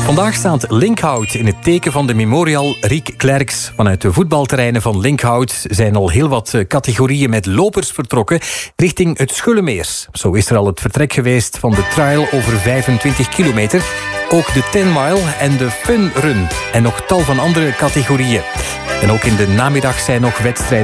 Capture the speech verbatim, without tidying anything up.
Vandaag staat Linkhout in het teken van de Memorial Riek Klerks. Vanuit de voetbalterreinen van Linkhout zijn al heel wat categorieën met lopers vertrokken richting het Schullemeers. Zo is er al het vertrek geweest van de trail over vijfentwintig kilometer. Ook de ten mile en de fun run. En nog tal van andere categorieën. En ook in de namiddag zijn nog wedstrijden